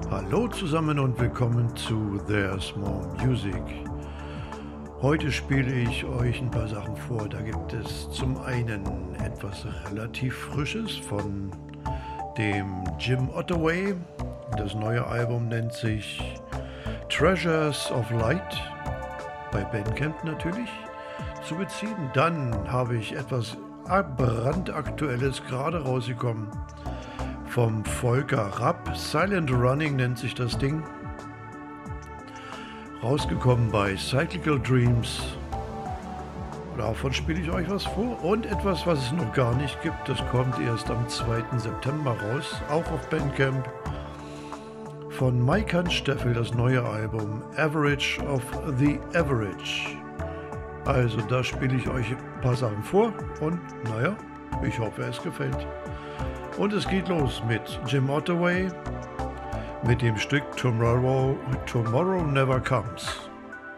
Hallo zusammen und willkommen zu There's More Music. Heute spiele ich euch ein paar Sachen vor. Da gibt es zum einen etwas relativ Frisches von dem Jim Ottaway. Das neue Album nennt sich Treasures of Light, bei Bandcamp natürlich zu beziehen. Dann habe ich etwas brandaktuelles, gerade rausgekommen, vom Volker Rapp. Silent Running nennt sich das Ding. Rausgekommen bei Cyclical Dreams. Davon spiele ich euch was vor. Und etwas, was es noch gar nicht gibt. Das kommt erst am 2. September raus. Auch auf Bandcamp. Von Mike Hansteffel das neue Album Average of the Average. Also da spiele ich euch ein paar Sachen vor. Und naja, ich hoffe es gefällt. Und es geht los mit Jim Ottaway mit dem Stück Tomorrow Never Comes.